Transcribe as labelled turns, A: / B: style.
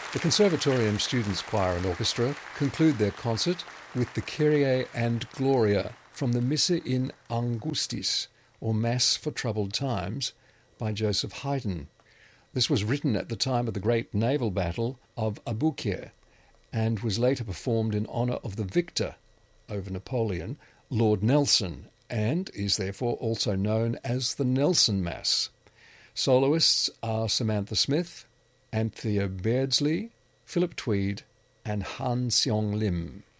A: The Conservatorium Students' Choir and Orchestra conclude their concert with the Kyrie and Gloria from the Missa in Angustis, or Mass for Troubled Times, by Joseph Haydn. This was written at the time of the great naval battle of Aboukir and was later performed in honour of the victor over Napoleon, Lord Nelson, and is therefore also known as the Nelson Mass. Soloists are Samantha Smith, Anthea Beardsley, Philip Tweed, and Han Seong Lim.